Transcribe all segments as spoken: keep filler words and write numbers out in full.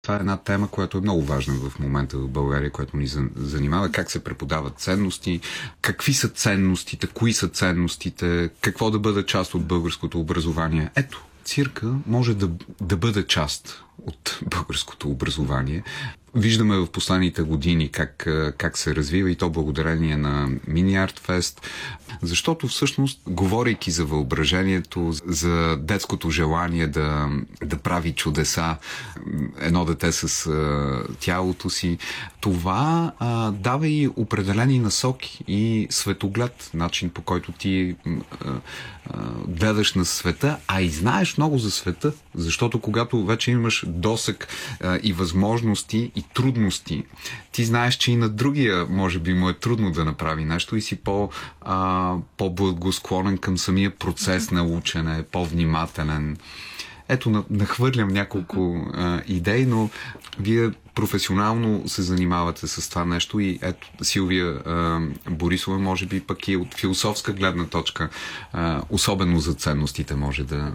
Това е една тема, която е много важна в момента в България, която ни занимава. Как се преподават ценности, какви са ценностите, кои са ценностите, какво да бъде част от българското образование. Ето, цирка може да, да бъде част от българското образование. Виждаме в последните години как, как се развива и то благодарение на Мини Арт Фест, защото всъщност, говорейки за въображението, за детското желание да, да прави чудеса, едно дете с а, тялото си, това а, дава и определени насоки и светоглед, начин по който ти а, а, гледаш на света, а и знаеш много за света, защото когато вече имаш досег а, и възможности и трудности, ти знаеш, че и на другия може би му е трудно да направи нещо и си по, а, по-благосклонен към самия процес на учене, по-внимателен. Ето, нахвърлям няколко а, идеи, но вие професионално се занимавате с това нещо и ето Силвия а, Борисова може би пък и от философска гледна точка, а, особено за ценностите може да,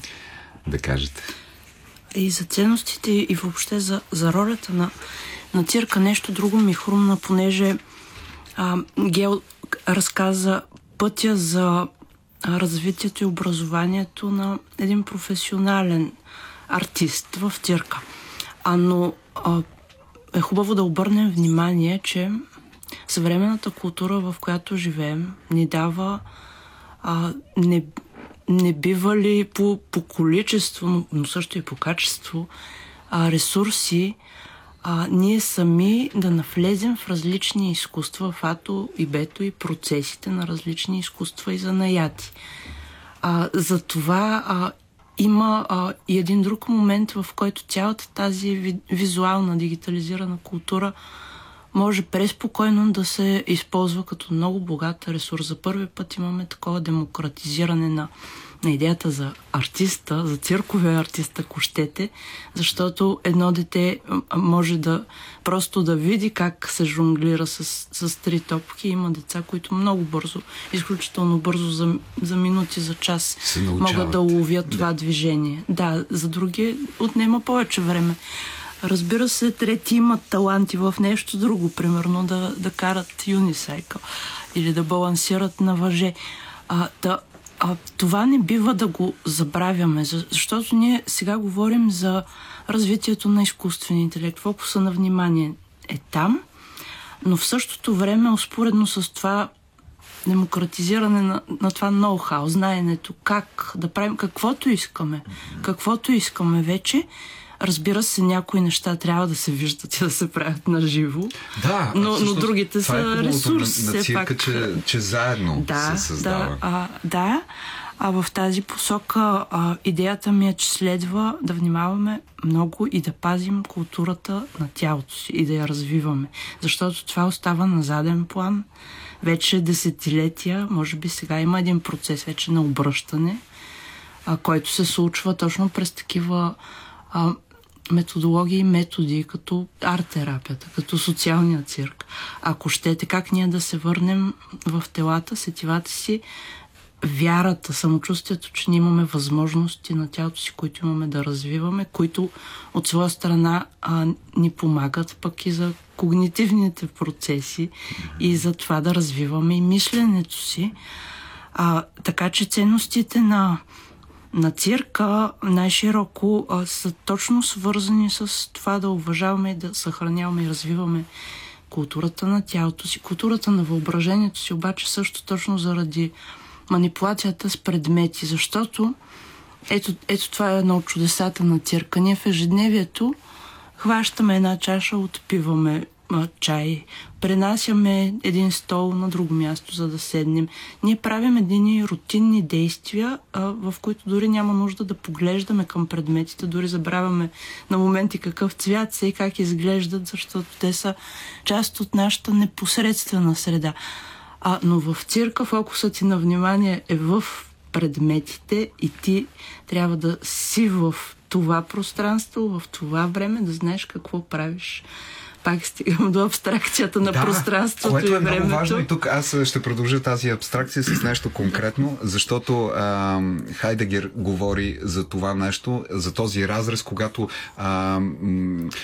да кажете. И за ценностите и въобще за, за ролята на, на цирка нещо друго ми хрумна, понеже а, Гел разказа пътя за развитието и образованието на един професионален артист в цирка. А, но а, е хубаво да обърнем внимание, че съвременната култура, в която живеем, ни дава а, не, не бива ли по, по количество, но също и по качество а, ресурси, а, ние сами да навлезем в различни изкуства, в ато и бето и процесите на различни изкуства и занаяти. А, за това а, има а, и един друг момент, в който цялата тази ви, визуална, дигитализирана култура може преспокойно да се използва като много богат ресурс. За първи път имаме такова демократизиране на, на идеята за артиста, за цирковия артист, ако щете, защото едно дете може да просто да види как се жонглира с, с три топки. Има деца, които много бързо, изключително бързо, за, за минути, за час могат да уловят да. това движение. Да, за други отнема повече време. Разбира се, трети имат таланти в нещо друго, примерно да, да карат юнисайкъл или да балансират на въже. А, да, а, това не бива да го забравяме, защото ние сега говорим за развитието на изкуствения интелект. Фокуса на внимание е там, но в същото време, успоредно с това демократизиране на, на това ноу-хау, знаенето как да правим каквото искаме, каквото искаме вече. Разбира се, някои неща трябва да се виждат и да се правят на живо, да, но, но другите са е ресурс. На, на цирка, пак. Че, че заедно да, се създава. Да, а, да, а в тази посока а, идеята ми е, че следва да внимаваме много и да пазим културата на тялото си и да я развиваме. Защото това остава на заден план. Вече десетилетия, може би сега има един процес вече на обръщане, а, който се случва точно през такива а, методологии и методи, като арт-терапията, като социалния цирк. Ако щете, как ние да се върнем в телата, сетивата си, вярата, самочувствието, че ние имаме възможности на тялото си, които имаме да развиваме, които от своя страна а, ни помагат пък и за когнитивните процеси mm-hmm. и за това да развиваме и мисленето си. А, така че ценностите на на цирка най-широко а, са точно свързани с това да уважаваме и да съхраняваме и развиваме културата на тялото си, културата на въображението си, обаче също точно заради манипулацията с предмети, защото ето, ето това е едно от чудесата на цирка. Ние в ежедневието хващаме една чаша, отпиваме а, чай, пренасяме един стол на друго място, за да седнем. Ние правим едни рутинни действия, а, в които дори няма нужда да поглеждаме към предметите, дори забравяме на моменти какъв цвят са и как изглеждат, защото те са част от нашата непосредствена среда. А, но в цирка фокусът ти на внимание е в предметите и ти трябва да си в това пространство, в това време, да знаеш какво правиш пак стигам до абстракцията на да, пространството което е и времето. много важно и тук аз ще продължа тази абстракция с нещо конкретно, защото а, Хайдегер говори за това нещо, за този разрез, когато а, м,